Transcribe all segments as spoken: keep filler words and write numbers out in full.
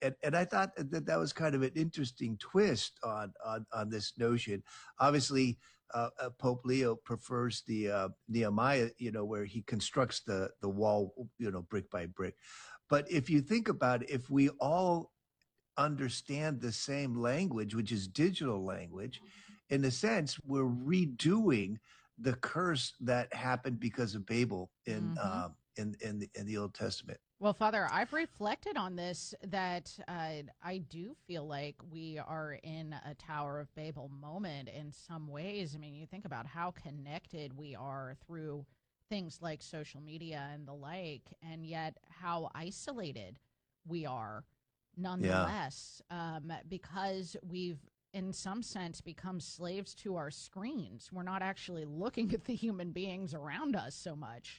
and, and I thought that that was kind of an interesting twist on on, on this notion. Obviously, uh, uh, Pope Leo prefers the uh, Nehemiah, you know, where he constructs the the wall, you know, brick by brick. But if you think about it, if we all understand the same language, which is digital language, in a sense, we're redoing the curse that happened because of Babel in Mm-hmm. um, in in the, in the Old Testament. Well, Father, I've reflected on this that uh, I do feel like we are in a Tower of Babel moment in some ways. I mean, you think about how connected we are through things like social media and the like, and yet how isolated we are Yeah. nonetheless, um, because we've, in some sense, become slaves to our screens. We're not actually looking at the human beings around us so much.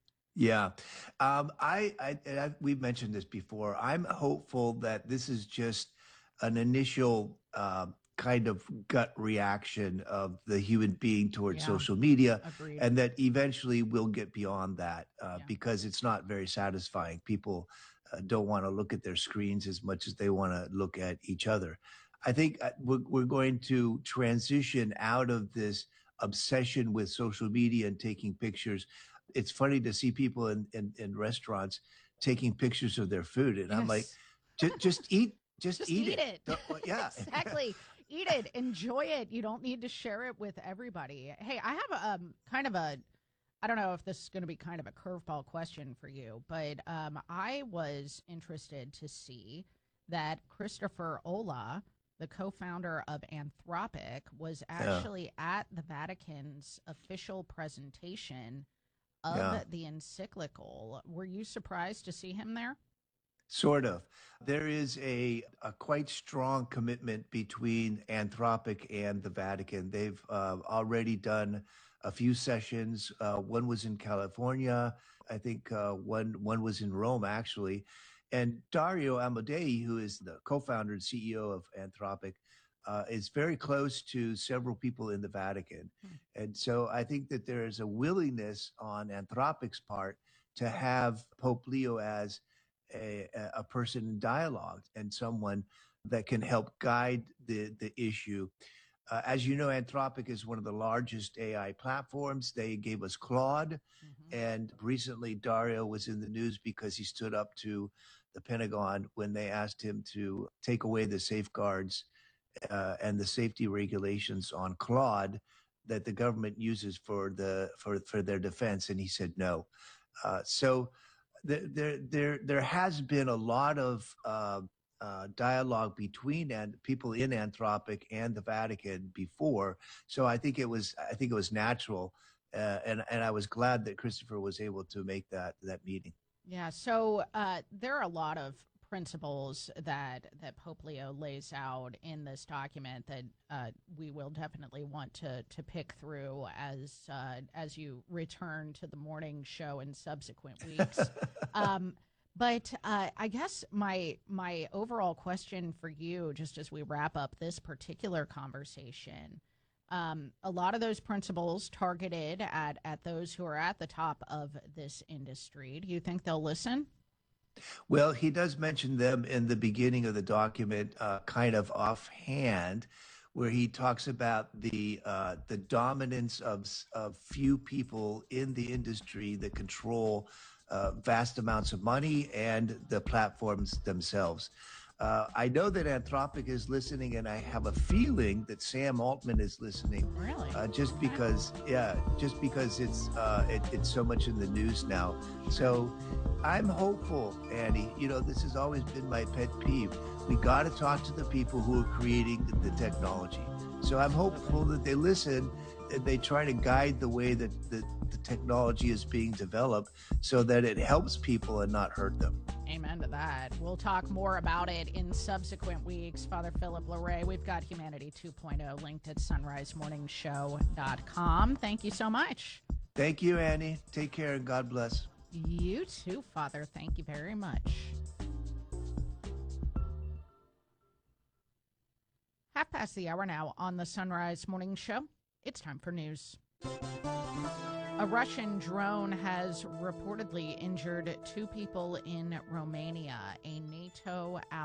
Yeah, um, I, I, and I we've mentioned this before. I'm hopeful that this is just an initial uh, kind of gut reaction of the human being towards Yeah, social media, agreed. and that eventually we'll get beyond that uh, Yeah. because it's not very satisfying. People uh, don't want to look at their screens as much as they want to look at each other. I think uh, we're, we're going to transition out of this obsession with social media and taking pictures. It's funny to see people in, in, in restaurants taking pictures of their food. And I'm like, Yes. just, just eat, just Just eat eat it. it. Don't- well, yeah. Exactly. Eat it. Enjoy it. You don't need to share it with everybody. Hey, I have a um, kind of a, I don't know if this is going to be kind of a curveball question for you, but um, I was interested to see that Christopher Ola, the co founder of Anthropic, was Yeah. actually at the Vatican's official presentation of Yeah. the encyclical. Were you surprised to see him there? Sort of. There is a, a quite strong commitment between Anthropic and the Vatican. They've uh, already done a few sessions. Uh, one was in California. I think uh, one one was in Rome, actually. And Dario Amodei, who is the co-founder and C E O of Anthropic, uh, is very close to several people in the Vatican. Hmm. And so I think that there is a willingness on Anthropic's part to have Pope Leo as a, a person in dialogue and someone that can help guide the, the issue. Uh, as you know, Anthropic is one of the largest A I platforms. They gave us Claude. Mm-hmm. And recently, Dario was in the news because he stood up to the Pentagon when they asked him to take away the safeguards uh, and the safety regulations on Claude that the government uses for the for for their defense, and he said no. Uh, so there there there has been a lot of uh, uh, dialogue between and people in Anthropic and the Vatican before. So I think it was I think it was natural, uh, and and I was glad that Christopher was able to make that that meeting. Yeah, so uh, there are a lot of principles that that Pope Leo lays out in this document that uh, we will definitely want to to pick through as uh, as you return to the morning show in subsequent weeks. Um, but uh, I guess my my overall question for you, just as we wrap up this particular conversation, um, a lot of those principles targeted at at those who are at the top of this industry. Do you think they'll listen? Well, he does mention them in the beginning of the document, uh, kind of offhand, where he talks about the uh, the dominance of of few people in the industry that control uh, vast amounts of money and the platforms themselves. Uh, I know that Anthropic is listening, and I have a feeling that Sam Altman is listening, Really? uh, just Okay. because, yeah, just because it's uh, it, it's so much in the news now. So I'm hopeful, Annie. You know, this has always been my pet peeve. We got to talk to the people who are creating the technology. So I'm Absolutely. hopeful that they listen and they try to guide the way that the, the technology is being developed so that it helps people and not hurt them. Amen to that. We'll talk more about it in subsequent weeks. Father Philip Larray, we've got Humanity 2.0 linked at sunrise morning show dot com. Thank you so much. Thank you, Annie. Take care and God bless. You too, Father. Thank you very much. Half past the hour now on the Sunrise Morning Show. It's time for news. A Russian drone has reportedly injured two people in Romania. A NATO